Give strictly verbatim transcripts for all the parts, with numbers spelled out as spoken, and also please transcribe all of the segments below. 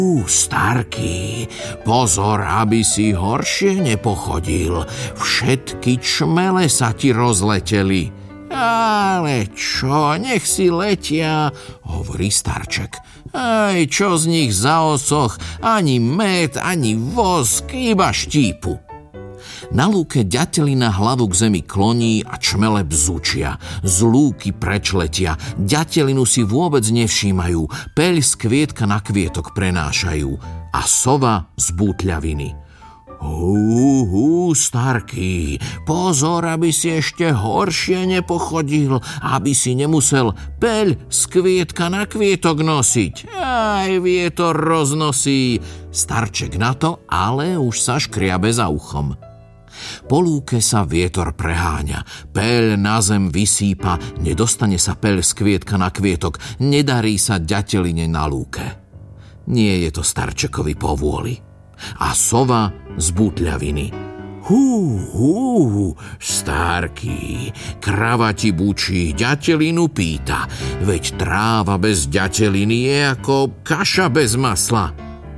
Ú, Starký, pozor, aby si horšie nepochodil. Všetky čmele sa ti rozleteli. Ale čo, nech si letia, hovorí Starček. Aj čo z nich zaosoch, ani med, ani vosk, iba štípu. Na lúke ďatelina hlavu k zemi kloní a čmele bzučia. Z lúky prečletia, ďatelinu si vôbec nevšímajú, peľ z kvietka na kvietok prenášajú a sova z bútľaviny. Hú, hú, Starký, pozor, aby si ešte horšie nepochodil, aby si nemusel peľ z kvietka na kvietok nosiť. Aj vietor roznosí. Starček na to, ale už sa škriabe za uchom. Po lúke sa vietor preháňa, peľ na zem vysýpa, nedostane sa peľ z kvietka na kvietok, nedarí sa ďateline na lúke. Nie je to Starčekovi povôli. A sova z bútľaviny. Hú, hú, Starký, krava ti bučí, ďatelinu pýta, veď tráva bez ďateliny je ako kaša bez masla.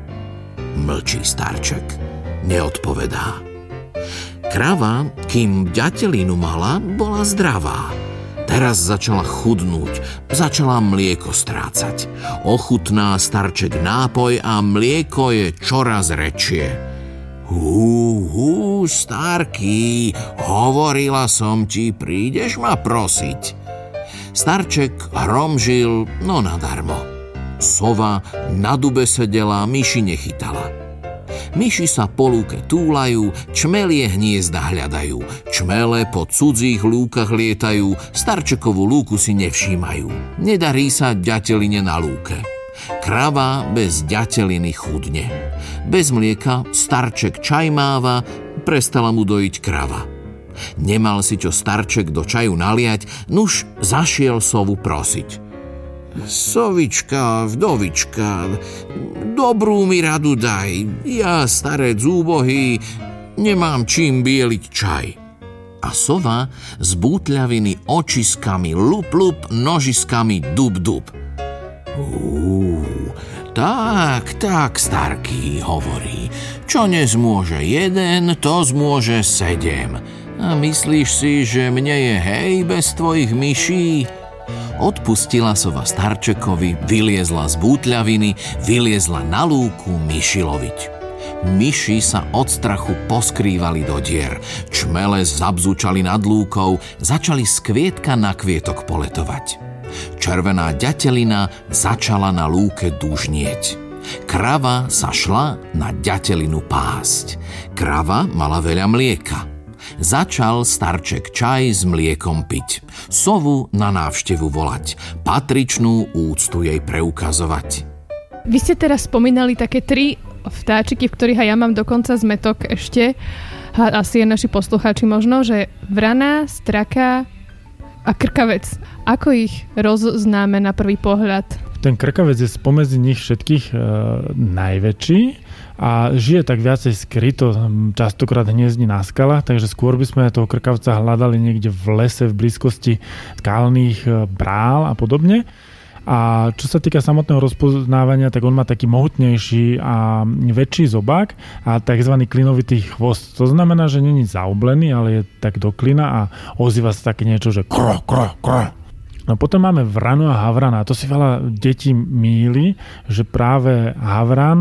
Mlčí Starček, neodpovedá. Krava, kým ďatelinu mala, bola zdravá. Teraz začala chudnúť, začala mlieko strácať. Ochutná Starček nápoj a mlieko je čoraz rečie. Hú, hú, Starký, hovorila som ti, prídeš ma prosiť. Starček hromžil, no nadarmo. Sova na dube sedela, myši nechytala. Myši sa po lúke túlajú, čmelie hniezda hľadajú, čmele po cudzích lúkach lietajú, Starčekovú lúku si nevšímajú. Nedarí sa ďateline na lúke. Krava bez ďateliny chudne. Bez mlieka Starček čaj máva, prestala mu dojiť krava. Nemal si čo Starček do čaju naliať, nuž zašiel sovu prosiť. Sovička, vdovička, dobrú mi radu daj, ja starec úbohý, nemám čím bieliť čaj. A sova z bútľaviny očiskami lup lup, nožiskami dub dub. Uú, tak, tak, Starký, hovorí, čo nezmôže jeden, to zmôže sedem. A myslíš si, že mne je hej bez tvojich myší? Odpustila sova Starčekovi, vyliezla z bútľaviny, vyliezla na lúku myši loviť. Myši sa od strachu poskrývali do dier, čmele zabzučali nad lúkou, začali z kvietka na kvietok poletovať. Červená ďatelina začala na lúke dužnieť. Krava sa šla na ďatelinu pásť. Krava mala veľa mlieka. Začal Starček čaj s mliekom piť, sovu na návštevu volať, patričnú úctu jej preukazovať. Vy ste teraz spomínali také tri vtáčiky, v ktorých aj ja mám dokonca zmetok ešte, a asi aj naši poslucháči možno, že vrana, straka a krkavec. Ako ich rozznáme na prvý pohľad? Ten krkavec je spomedzi nich všetkých e, najväčší a žije tak viacej skryto, častokrát hniezdí na skalách, takže skôr by sme toho krkavca hľadali niekde v lese, v blízkosti skalných brál a podobne. A čo sa týka samotného rozpoznávania, tak on má taký mohutnejší a väčší zobák a tzv. Klinovitý chvost. To znamená, že není zaoblený, ale je tak do klina a ozýva sa také niečo, že kro, kro, kro. No potom máme vranu a havrana. To si veľa detí mýli, že práve havran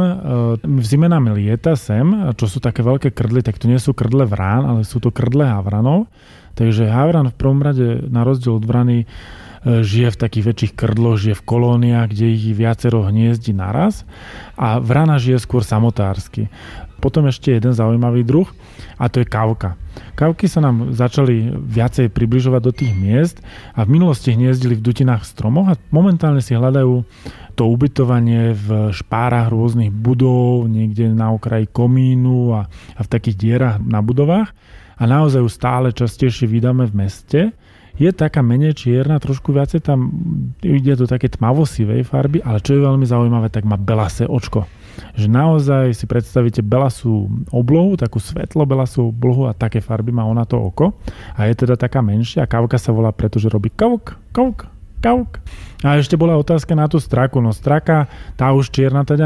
v zime nám lieta sem, čo sú také veľké krdly, tak to nie sú krdle vrán, ale sú to krdle havranov. Takže havran v prvom rade na rozdiel od vrany žije v takých väčších krdloch, žije v kolóniách, kde ich viacero hniezdi naraz a vrana žije skôr samotársky. Potom ešte jeden zaujímavý druh a to je kavka. Kavky sa nám začali viacej približovať do tých miest a v minulosti hniezdili v dutinách stromoch a momentálne si hľadajú to ubytovanie v špárach rôznych budov, niekde na okraji komínu a, a v takých dierach na budovách a naozaj ju stále častejšie vydáme v meste. Je taká menej čierna, trošku viacej tam ide do také tmavosivej farby, ale čo je veľmi zaujímavé, tak má belasé očko. Že naozaj si predstavíte belasú oblohu, takú svetlo belasú oblohu a také farby má ona to oko. A je teda taká menšia. Kavka sa volá, pretože robí kavk, kavk, kavk. A ešte bola otázka na tú straku. No straka, tá už čierna teda